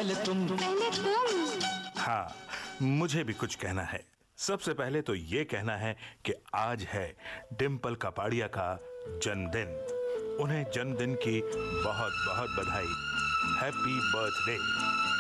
पहले तुम। हाँ, मुझे भी कुछ कहना है। सबसे पहले तो ये कहना है कि आज है डिंपल कपाड़िया का जन्मदिन। उन्हें जन्मदिन की बहुत बहुत बधाई। Happy birthday.